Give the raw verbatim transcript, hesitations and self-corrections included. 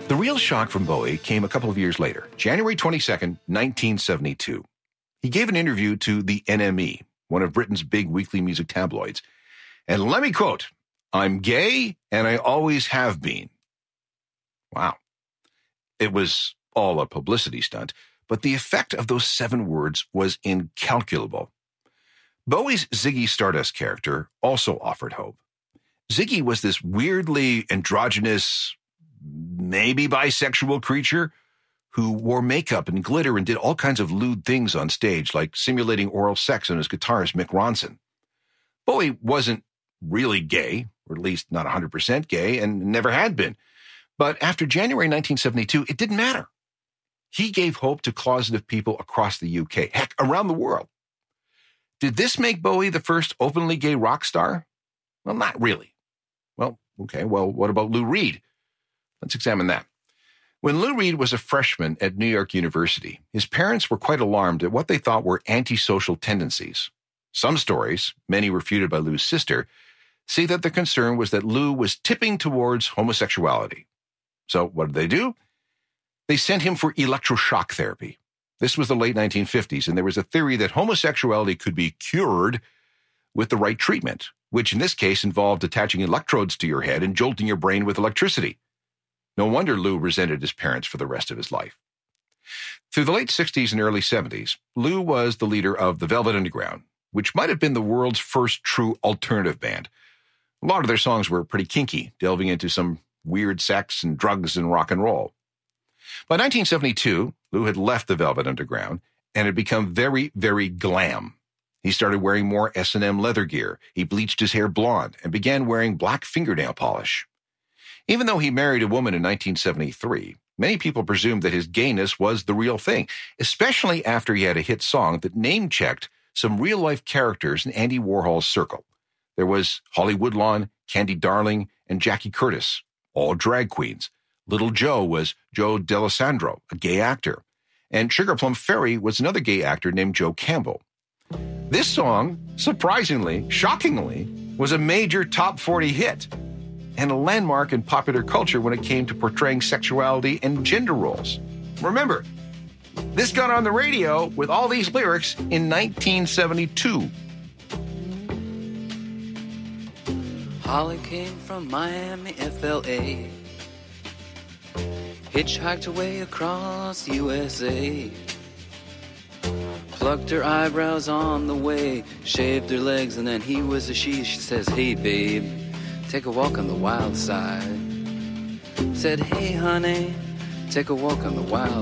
The real shock from Bowie came a couple of years later, January twenty-second, nineteen seventy-two. He gave an interview to the N M E, one of Britain's big weekly music tabloids. And let me quote, "I'm gay and I always have been." Wow. It was all a publicity stunt, but the effect of those seven words was incalculable. Bowie's Ziggy Stardust character also offered hope. Ziggy was this weirdly androgynous, maybe bisexual creature who wore makeup and glitter and did all kinds of lewd things on stage, like simulating oral sex on his guitarist Mick Ronson. Bowie wasn't really gay, or at least not one hundred percent gay, and never had been. But after January nineteen seventy-two, it didn't matter. He gave hope to closeted people across the U K, heck, around the world. Did this make Bowie the first openly gay rock star? Well, not really. Well, okay, well, what about Lou Reed? Let's examine that. When Lou Reed was a freshman at New York University, his parents were quite alarmed at what they thought were antisocial tendencies. Some stories, many refuted by Lou's sister, say that the concern was that Lou was tipping towards homosexuality. So what did they do? They sent him for electroshock therapy. This was the late nineteen fifties, and there was a theory that homosexuality could be cured with the right treatment, which in this case involved attaching electrodes to your head and jolting your brain with electricity. No wonder Lou resented his parents for the rest of his life. Through the late sixties and early seventies, Lou was the leader of the Velvet Underground, which might have been the world's first true alternative band. A lot of their songs were pretty kinky, delving into some weird sex and drugs and rock and roll. By nineteen seventy-two, Lou had left the Velvet Underground and had become very, very glam. He started wearing more S and M leather gear. He bleached his hair blonde and began wearing black fingernail polish. Even though he married a woman in nineteen seventy-three, many people presumed that his gayness was the real thing, especially after he had a hit song that name-checked some real-life characters in Andy Warhol's circle. There was Holly Woodlawn, Candy Darling, and Jackie Curtis, all drag queens. Little Joe was Joe D'Alessandro, a gay actor. And Sugar Plum Fairy was another gay actor named Joe Campbell. This song, surprisingly, shockingly, was a major top forty hit and a landmark in popular culture when it came to portraying sexuality and gender roles. Remember, this got on the radio with all these lyrics in nineteen seventy-two. Holly came from Miami, F L A, hitchhiked away across U S A, plucked her eyebrows on the way, shaved her legs, and then he was a she. She says, "Hey babe, take a walk on the wild side." Said, "Hey honey, take a walk on the wild